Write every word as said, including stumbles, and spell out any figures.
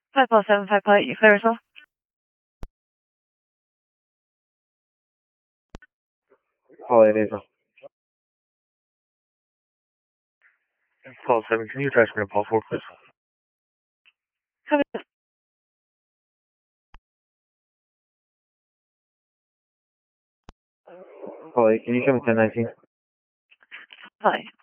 five four seven five pilot, you clear as well? Pilot Ava. Paul seven, can you attach me to Paul four, please? Copy that. Pilot, can you show me ten nineteen? Pilot.